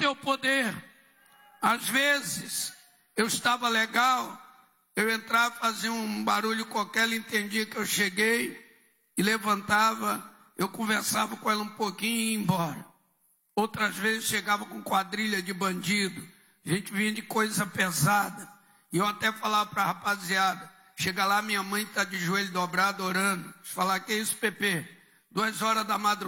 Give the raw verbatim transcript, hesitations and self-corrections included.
teu poder. Às vezes, eu estava legal, eu entrava, fazia um barulho qualquer, ela entendia que eu cheguei e levantava, eu conversava com ela um pouquinho e ia embora. Outras vezes chegava com quadrilha de bandido, a gente vinha de coisa pesada, e eu até falava para a rapaziada, chega lá, minha mãe está de joelho dobrado orando, falar, que isso, Pepe? Duas horas da madrugada,